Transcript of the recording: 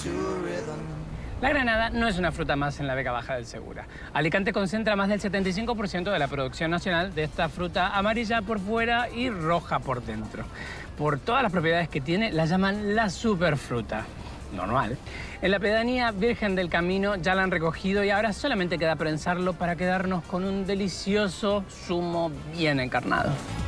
La granada no es una fruta más en la Vega Baja del Segura. Alicante concentra más del 75% de la producción nacional de esta fruta amarilla por fuera y roja por dentro. Por todas las propiedades que tiene, la llaman la superfruta. Normal. En la pedanía Virgen del Camino ya la han recogido y ahora solamente queda prensarlo para quedarnos con un delicioso zumo bien encarnado.